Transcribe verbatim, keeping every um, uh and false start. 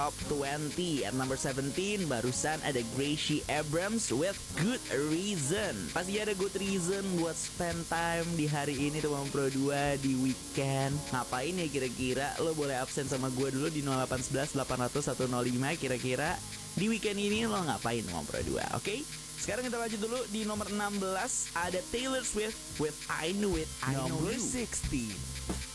Top twenty. At number seventeen, barusan ada Gracie Abrams with Good Reason. Pasti ada good reason buat spend time di hari ini tuh Pro dua di weekend. Ngapain ya kira-kira? Lo boleh absen sama gue dulu di nol delapan satu satu delapan nol nol satu lima. Kira-kira di weekend ini lo ngapain Pro dua, oke? Okay? Sekarang kita lanjut dulu di nomor enam belas. Ada Taylor Swift with I Knew It, I Know You. Number sixteen.